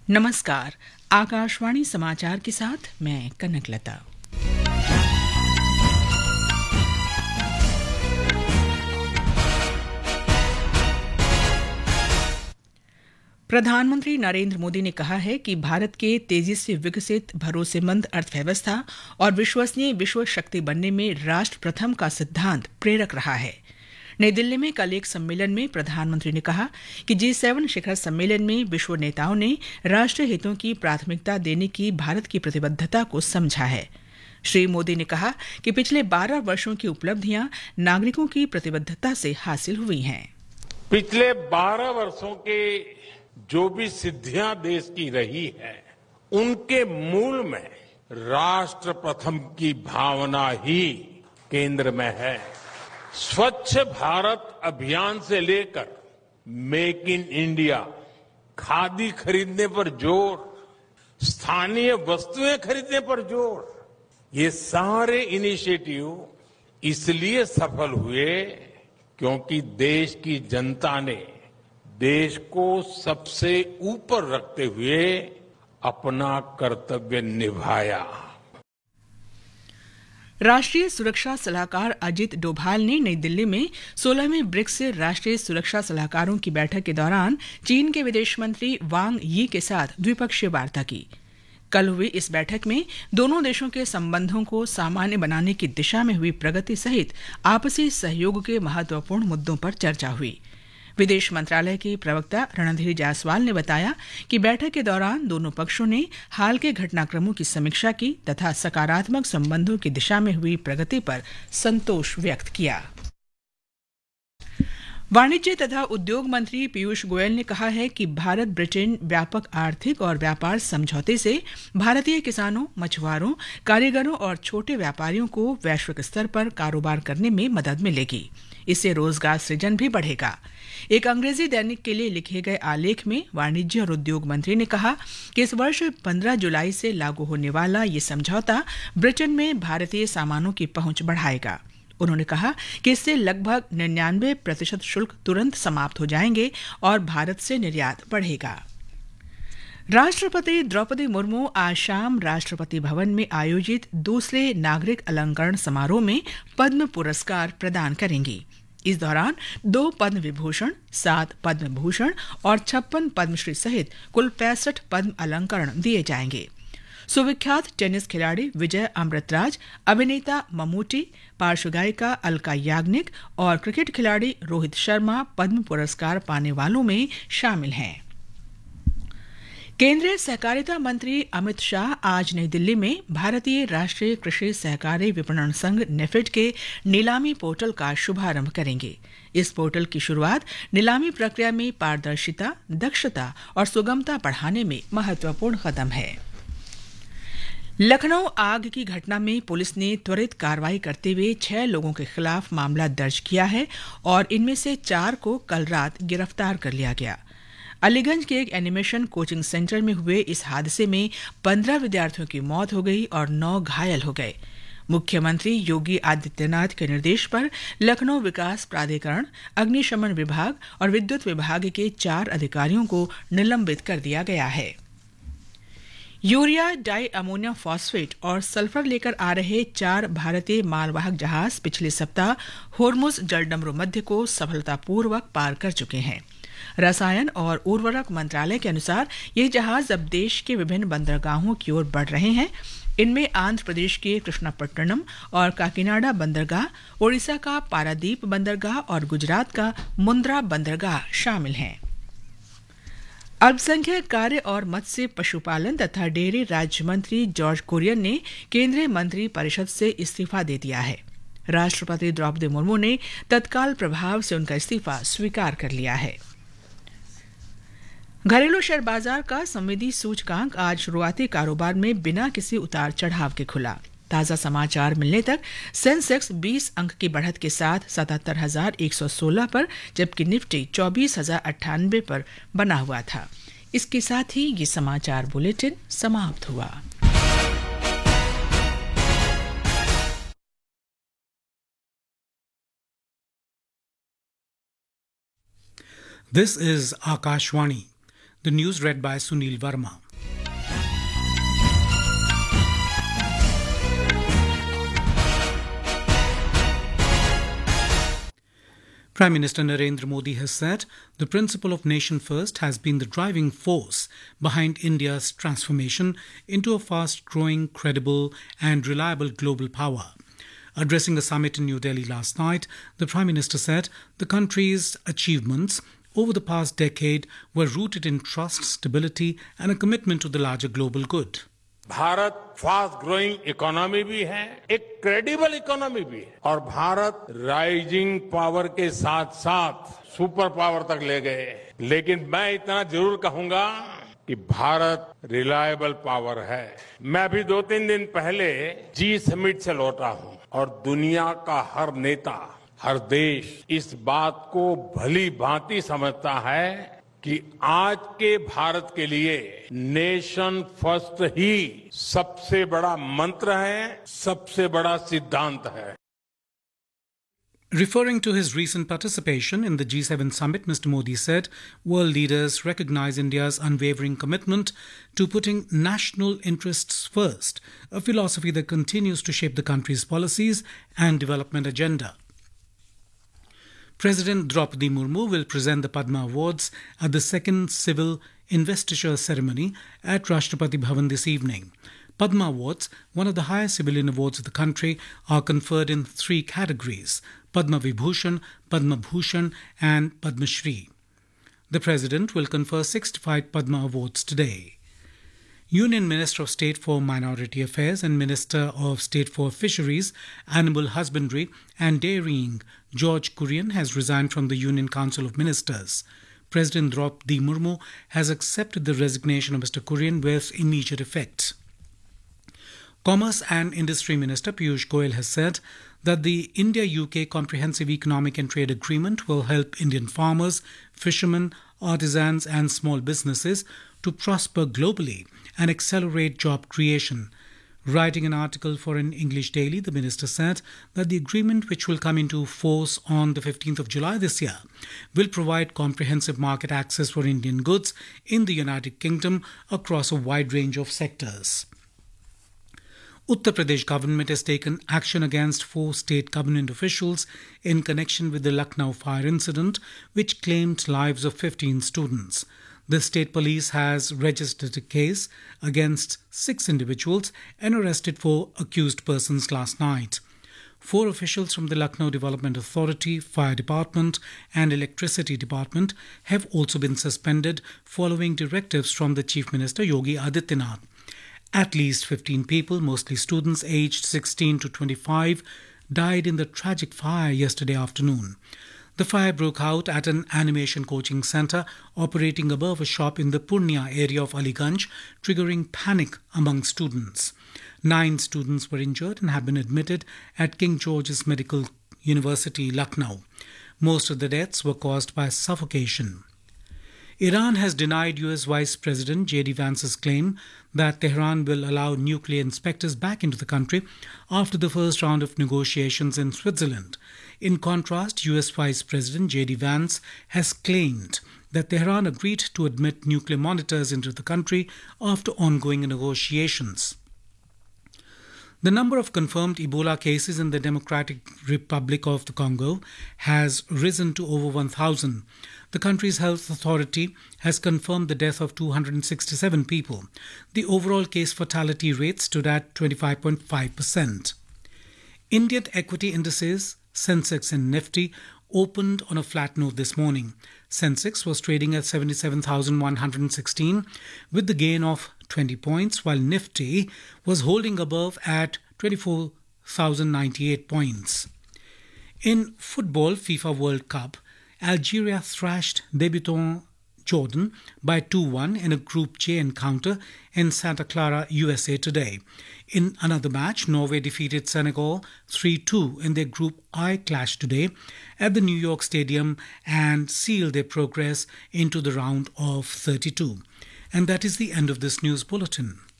नमस्कार। आकाशवाणी समाचार के साथ मैं कनकलता। प्रधानमंत्री नरेंद्र मोदी ने कहा है कि भारत के तेजी से विकसित, भरोसेमंद अर्थव्यवस्था और विश्वसनीय विश्व शक्ति बनने में राष्ट्र प्रथम का सिद्धांत प्रेरक रहा है। नई दिल्ली में कल एक सम्मेलन में प्रधानमंत्री ने कहा कि G7 शिखर सम्मेलन में विश्व नेताओं ने राष्ट्रीय हितों की प्राथमिकता देने की भारत की प्रतिबद्धता को समझा है। श्री मोदी ने कहा कि पिछले 12 वर्षों की उपलब्धियां नागरिकों की प्रतिबद्धता से हासिल हुई हैं। पिछले 12 वर्षों के जो भी सिद्धियां देश की रही है, उनके मूल में राष्ट्र प्रथम की भावना ही केंद्र में है। स्वच्छ भारत अभियान से लेकर मेक इन इंडिया, खादी खरीदने पर जोर, स्थानीय वस्तुएं खरीदने पर जोर, ये सारे इनिशिएटिव इसलिए सफल हुए क्योंकि देश की जनता ने देश को सबसे ऊपर रखते हुए अपना कर्तव्य निभाया। राष्ट्रीय सुरक्षा सलाहकार अजित डोभाल ने नई दिल्ली में 16वें ब्रिक्स राष्ट्रीय सुरक्षा सलाहकारों की बैठक के दौरान चीन के विदेश मंत्री वांग यी के साथ द्विपक्षीय वार्ता की। कल हुई इस बैठक में दोनों देशों के संबंधों को सामान्य बनाने की दिशा में हुई प्रगति सहित आपसी सहयोग के महत्वपूर्ण मुद्दों पर चर्चा हुई। विदेश मंत्रालय के प्रवक्ता रणधीर जायसवाल ने बताया कि बैठक के दौरान दोनों पक्षों ने हाल के घटनाक्रमों की समीक्षा की तथा सकारात्मक संबंधों की दिशा में हुई प्रगति पर संतोष व्यक्त किया। वाणिज्य तथा उद्योग मंत्री पीयूष गोयल ने कहा है कि भारत ब्रिटेन व्यापक आर्थिक और व्यापार समझौते से भारतीय किसानों, मछुआरों, कारीगरों और छोटे व्यापारियों को वैश्विक स्तर पर कारोबार करने में मदद मिलेगी। इससे रोजगार सृजन भी बढ़ेगा। एक अंग्रेजी दैनिक के लिए लिखे गए आलेख में वाणिज्य और उद्योग मंत्री ने कहा कि इस वर्ष 15 जुलाई से लागू होने वाला ये समझौता ब्रिटेन में भारतीय सामानों की पहुंच बढ़ाएगा। उन्होंने कहा कि इससे लगभग 99% शुल्क तुरंत समाप्त हो जाएंगे और भारत से निर्यात बढ़ेगा। राष्ट्रपति द्रौपदी मुर्मू आज शाम राष्ट्रपति भवन में आयोजित दूसरे नागरिक अलंकरण समारोह में पद्म पुरस्कार प्रदान करेंगी। इस दौरान 2 पद्म विभूषण, 7 पद्म भूषण और 56 पद्मश्री सहित कुल 65 पद्म अलंकरण दिए जाएंगे। सुविख्यात टेनिस खिलाड़ी विजय अमृतराज, अभिनेता ममूटी, पार्श्व गायिका अलका याग्निक और क्रिकेट खिलाड़ी रोहित शर्मा पद्म पुरस्कार पाने वालों में शामिल हैं। केंद्रीय सहकारिता मंत्री अमित शाह आज नई दिल्ली में भारतीय राष्ट्रीय कृषि सहकारी विपणन संघ नेफेड के नीलामी पोर्टल का शुभारंभ करेंगे। इस पोर्टल की शुरुआत नीलामी प्रक्रिया में पारदर्शिता, दक्षता और सुगमता बढ़ाने में महत्वपूर्ण कदम है। लखनऊ आग की घटना में पुलिस ने त्वरित कार्रवाई करते हुए 6 लोगों के खिलाफ मामला दर्ज किया है और इनमें से 4 को कल रात गिरफ्तार कर लिया गया। अलीगंज के एक एनिमेशन कोचिंग सेंटर में हुए इस हादसे में 15 विद्यार्थियों की मौत हो गई और 9 घायल हो गए। मुख्यमंत्री योगी आदित्यनाथ के निर्देश पर लखनऊ विकास प्राधिकरण, अग्निशमन विभाग और विद्युत विभाग के 4 अधिकारियों को निलंबित कर दिया गया है। यूरिया, डाई अमोनियम फॉस्फेट और सल्फर लेकर आ रहे 4 भारतीय मालवाहक जहाज पिछले सप्ताह होर्मुज जलडमरू मध्य को सफलतापूर्वक पार कर चुके हैं। रसायन और उर्वरक मंत्रालय के अनुसार ये जहाज अब देश के विभिन्न बंदरगाहों की ओर बढ़ रहे हैं। इनमें आंध्र प्रदेश के कृष्णापट्टनम और काकीनाडा बंदरगाह, ओडिशा का पारादीप बंदरगाह और गुजरात का मुंद्रा बंदरगाह शामिल हैं। अल्पसंख्यक कार्य और मत्स्य पशुपालन तथा डेयरी राज्य मंत्री जॉर्ज कुरियन ने केंद्रीय मंत्री परिषद से इस्तीफा दे दिया है। राष्ट्रपति द्रौपदी मुर्मू ने तत्काल प्रभाव से उनका इस्तीफा स्वीकार कर लिया है। घरेलू शेयर बाजार का संवेदी सूचकांक आज शुरुआती कारोबार में बिना किसी उतार चढ़ाव के खुला। ताजा समाचार मिलने तक सेंसेक्स 20 अंक की बढ़त के साथ 77,116 पर, जबकि निफ्टी 24,098 पर बना हुआ था। इसके साथ ही ये समाचार बुलेटिन समाप्त हुआ। This is Akashwani. The news read by Sunil Verma. Prime Minister Narendra Modi has said the principle of nation first has been the driving force behind India's transformation into a fast-growing, credible and reliable global power. Addressing a summit in New Delhi last night, the Prime Minister said the country's achievements over the past decade were rooted in trust, stability and a commitment to the larger global good. Bharat fast growing economy भी है, एक credible economy भी है और Bharat rising power के साथ साथ super power तक ले गए। लेकिन मैं इतना जरूर कहूंगा कि भारत रिलायबल पावर है। मैं भी 2-3 दिन पहले जी समिट से लौटा हूं और दुनिया का हर नेता, हर देश इस बात को भली भांति समझता है कि आज के भारत के लिए नेशन फर्स्ट ही सबसे बड़ा मंत्र है, सबसे बड़ा सिद्धांत है। Referring to his recent participation in the G7 summit, Mr. Modi said world leaders recognize India's unwavering commitment to putting national interests first, a philosophy that continues to shape the country's policies and development agenda. President Draupadi Murmu will present the Padma Awards at the second civil investiture ceremony at Rashtrapati Bhavan this evening. Padma Awards, one of the highest civilian awards of the country, are conferred in 3 categories: Padma Vibhushan, Padma Bhushan and Padma Shri. The President will confer 65 Padma Awards today. Union Minister of State for Minority Affairs and Minister of State for Fisheries, Animal Husbandry and Dairying, George Kurian, has resigned from the Union Council of Ministers. President Draupadi Murmu has accepted the resignation of Mr. Kurian with immediate effect. Commerce and Industry Minister Piyush Goyal has said that the India-UK Comprehensive Economic and Trade Agreement will help Indian farmers, fishermen, artisans and small businesses to prosper globally and accelerate job creation. Writing an article for an English daily, the minister said that the agreement, which will come into force on the 15th of July this year, will provide comprehensive market access for Indian goods in the United Kingdom across a wide range of sectors. Uttar Pradesh government has taken action against 4 state government officials in connection with the Lucknow fire incident, which claimed lives of 15 students. The state police has registered a case against 6 individuals and arrested 4 accused persons last night. 4 officials from the Lucknow Development Authority, Fire Department and Electricity Department have also been suspended following directives from the Chief Minister Yogi Adityanath. At least 15 people, mostly students aged 16 to 25, died in the tragic fire yesterday afternoon. The fire broke out at an animation coaching centre operating above a shop in the Purnia area of Aliganj, triggering panic among students. 9 students were injured and have been admitted at King George's Medical University, Lucknow. Most of the deaths were caused by suffocation. Iran has denied US Vice President J.D. Vance's claim that Tehran will allow nuclear inspectors back into the country after the first round of negotiations in Switzerland. In contrast, US Vice President J.D. Vance has claimed that Tehran agreed to admit nuclear monitors into the country after ongoing negotiations. The number of confirmed Ebola cases in the Democratic Republic of the Congo has risen to over 1,000. The country's health authority has confirmed the death of 267 people. The overall case fatality rate stood at 25.5%. Indian equity indices, Sensex and Nifty, opened on a flat note this morning. Sensex was trading at 77,116 with the gain of 20 points, while Nifty was holding above at 24,098 points. In football FIFA World Cup, Algeria thrashed debutant Jordan by 2-1 in a Group J encounter in Santa Clara, USA today. In another match, Norway defeated Senegal 3-2 in their Group I clash today at the New York Stadium and sealed their progress into the round of 32. And that is the end of this news bulletin.